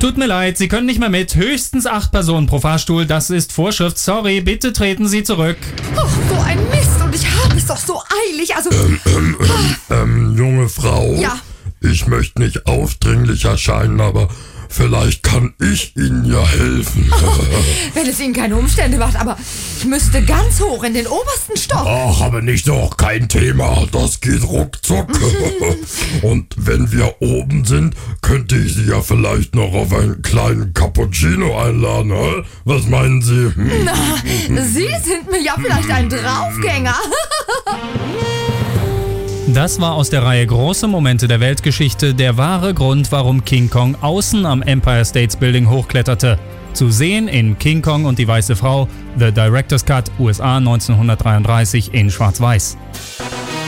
Tut mir leid, Sie können nicht mehr mit. Höchstens 8 Personen pro Fahrstuhl. Das ist Vorschrift. Sorry, bitte treten Sie zurück. Oh, so ein Mist. Und ich habe es doch so eilig. Also... junge Frau. Ja. Ich möchte nicht aufdringlich erscheinen, aber vielleicht kann ich Ihnen ja helfen. Wenn es Ihnen keine Umstände macht, aber ich müsste ganz hoch in den obersten Stock. Ach, aber nicht doch, kein Thema. Das geht ruckzuck. Und wenn wir oben sind, könnte ich Sie ja vielleicht noch auf einen kleinen Cappuccino einladen. Hä? Was meinen Sie? Sie sind mir ja vielleicht ein Draufgänger. Das war aus der Reihe Große Momente der Weltgeschichte der wahre Grund, warum King Kong außen am Empire State Building hochkletterte. Zu sehen in King Kong und die Weiße Frau, The Director's Cut, USA 1933 in Schwarz-Weiß.